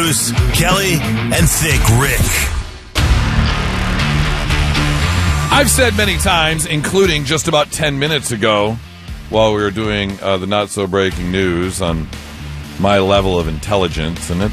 News, Kelly and Thick Rick. I've said many times, including just about 10 minutes ago, while we were doing the not-so-breaking news on my level of intelligence, and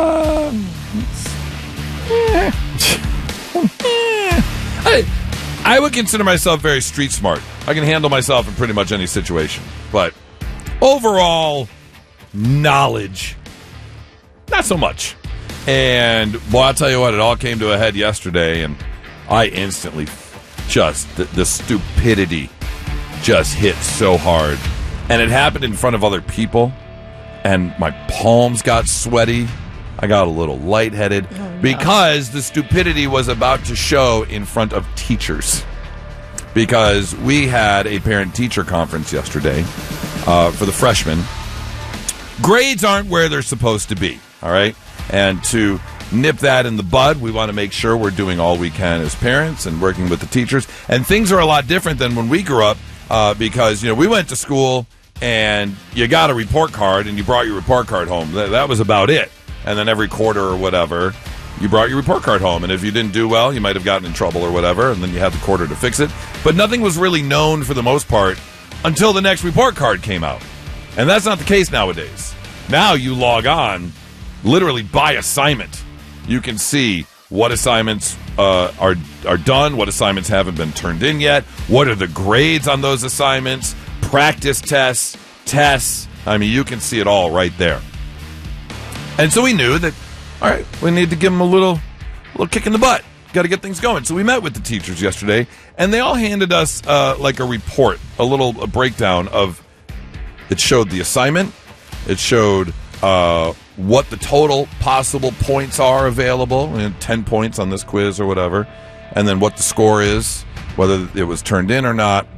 I would consider myself very street smart. I can handle myself in pretty much any situation. But overall knowledge, not so much. And, boy, I'll tell you what, it all came to a head yesterday, and I instantly just, the stupidity just hit so hard. And it happened in front of other people, and my palms got sweaty. I got a little lightheaded because the stupidity was about to show in front of teachers. Because we had a parent-teacher conference yesterday for the freshmen. Grades aren't where they're supposed to be, all right? And to nip that in the bud, we want to make sure we're doing all we can as parents and working with the teachers. And things are a lot different than when we grew up because, you know, we went to school and you got a report card and you brought your report card home. That was about it. And then every quarter or whatever, you brought your report card home. And if you didn't do well, you might have gotten in trouble or whatever, and then you had the quarter to fix it. But nothing was really known for the most part until the next report card came out. And that's not the case nowadays. Now you log on literally by assignment. You can see what assignments are done, what assignments haven't been turned in yet, what are the grades on those assignments, practice tests. I mean, you can see it all right there. And so we knew that, all right, we need to give them a little kick in the butt. Got to get things going. So we met with the teachers yesterday, and they all handed us like a report, a breakdown of, it showed the assignment, it showed what the total possible points are available, 10 points on this quiz or whatever, and then what the score is, whether it was turned in or not.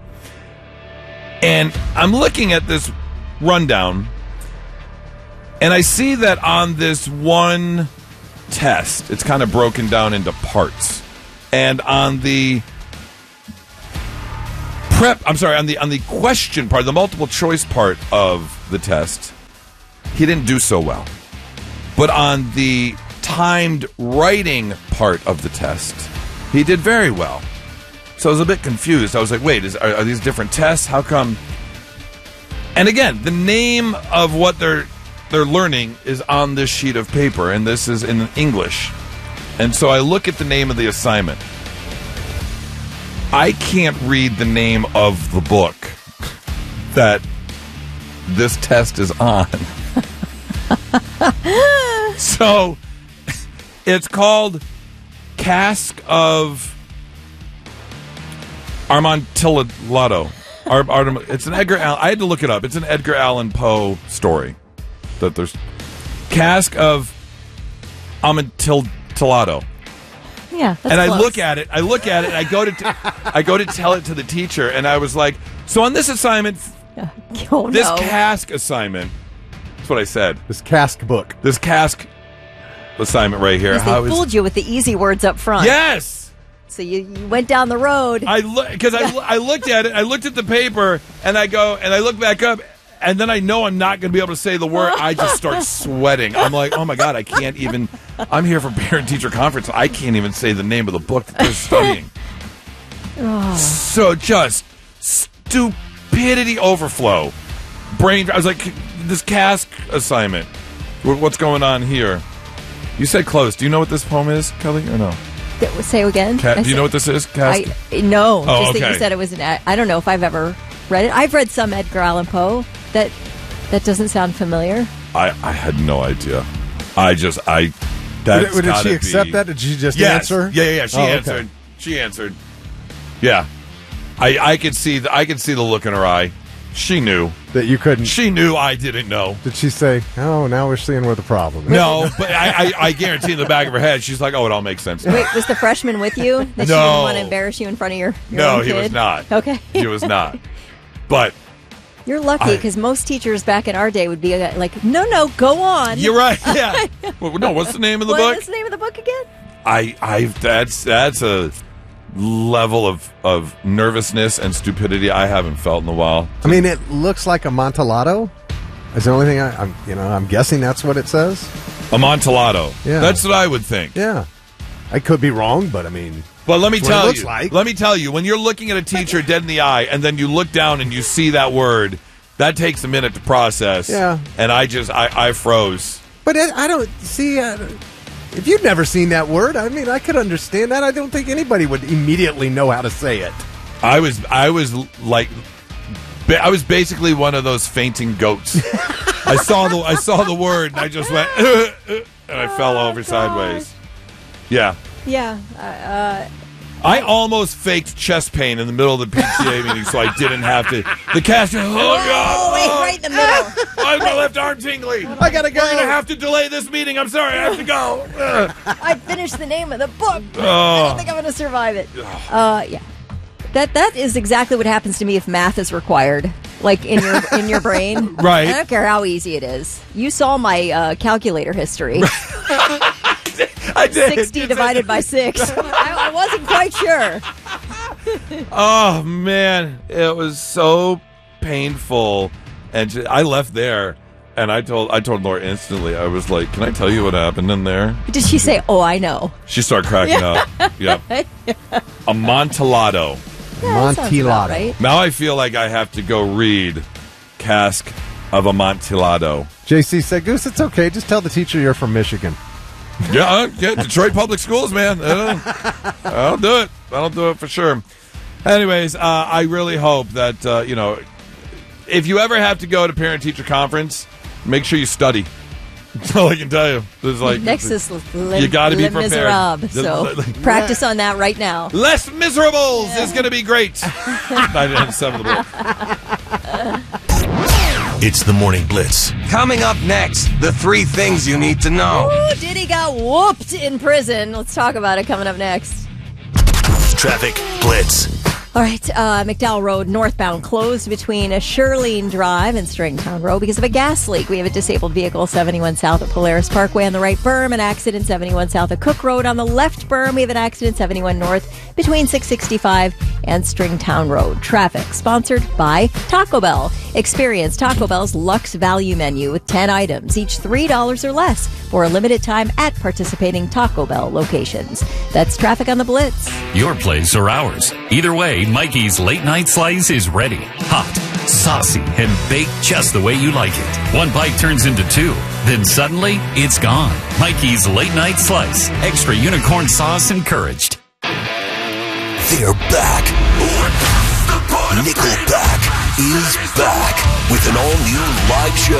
And I'm looking at this rundown, and I see that on this one test, it's kind of broken down into parts. And on the on the question part, the multiple choice part of the test, he didn't do so well. But on the timed writing part of the test, he did very well. So I was a bit confused. I was like, wait, are these different tests? How come? And again, the name of what they're learning is on this sheet of paper, and this is in English. And so I look at the name of the assignment. I can't read the name of the book that this test is on. So it's called Cask of Amontillado. It's an Edgar Allan. I had to look it up. It's an Edgar Allan Poe story. That there's Cask of Amontillado. Yeah, that's and close. I look at it. And I go to tell it to the teacher, and I was like, so on this assignment, this cask assignment. That's what I said. This cask book. This cask assignment right here. They fooled you with the easy words up front. Yes. So you went down the road. I looked at it. I looked at the paper, and I look back up, and then I know I'm not going to be able to say the word. I just start sweating. I'm like, oh my God, I can't even. I'm here for parent-teacher conference. I can't even say the name of the book that they're studying. So just stupidity overflow. I was like, this cask assignment. What's going on here? You said close. Do you know what this poem is, Kelly, or no? Say again. Do you know what this is? Cask? No. Oh, just okay. that you said it was I don't know if I've ever read it. I've read some Edgar Allan Poe. That doesn't sound familiar. I had no idea. Did she accept that? Did she just answer? Yeah. She answered. Okay. She answered. Yeah. I could see the look in her eye. She knew that you couldn't. She knew I didn't know. Did she say, "Oh, now we're seeing where the problem is"? No, but I guarantee in the back of her head, she's like, "Oh, it all makes sense now." Wait, was the freshman with you? That she didn't want to embarrass you in front of your No, own he kid? was not. Okay, he was not. But you're lucky because most teachers back in our day would be like, "No, go on." You're right. Yeah. No, what's the name of the book? What's the name of the book again? That's a level of nervousness and stupidity I haven't felt in a while. I mean, it looks like Amontillado. Is the only thing I'm guessing that's what it says. Amontillado. Yeah. That's what I would think. Yeah. I could be wrong, but I mean... But let me That's what it tell looks you, like. let me tell you, when you're looking at a teacher dead in the eye, and then you look down and you see that word, that takes a minute to process. Yeah. And I froze. But I don't see... if you've never seen that word, I mean, I could understand that. I don't think anybody would immediately know how to say it. I was basically one of those fainting goats. I saw the word, and I just went, and I fell over sideways. Yeah. Yeah. I almost faked chest pain in the middle of the PTA meeting so I didn't have to. The cast, oh, God. Wait, right in the middle. Why is my left arm tingling? I gotta go. We're going to have to delay this meeting. I'm sorry. I have to go. I finished the name of the book. I Oh. don't think I'm going to survive it. Yeah. That is exactly what happens to me if math is required, like in your brain. Right. I don't care how easy it is. You saw my calculator history. I did. 60 divided by 6. I wasn't quite sure. Oh, man. It was so painful. And I left there, and I told Laura instantly, I was like, can I tell you what happened in there? Did she say, oh, I know? She started cracking up. Yep. Amontillado. Yeah, that sounds about right. Now I feel like I have to go read Cask of Amontillado. JC said, Goose, it's okay. Just tell the teacher you're from Michigan. Yeah, Detroit Public Schools, man. I'll do it. I'll do it for sure. Anyways, I really hope that, if you ever have to go to parent-teacher conference, make sure you study. That's all I can tell you. There's like Nexus, you got to be prepared. Miserables, so practice on that right now. Less Miserables is going to be great. 907 The Blitz. It's the Morning Blitz. Coming up next, the 3 things you need to know. Ooh, Diddy got whooped in prison. Let's talk about it coming up next. Traffic Blitz. All right, McDowell Road northbound closed between Shirlene Drive and Stringtown Road because of a gas leak. We have a disabled vehicle 71 south of Polaris Parkway on the right berm, an accident 71 south of Cook Road on the left berm. We have an accident 71 north between 665 and Stringtown Road. Traffic sponsored by Taco Bell. Experience Taco Bell's Luxe Value Menu with 10 items, each $3 or less for a limited time at participating Taco Bell locations. That's traffic on the Blitz. Your place or ours. Either way, Mikey's Late Night Slice is ready. Hot, saucy, and baked just the way you like it. One bite turns into 2. Then suddenly, it's gone. Mikey's Late Night Slice. Extra unicorn sauce encouraged. They're back. Nickelback is back with an all-new live show.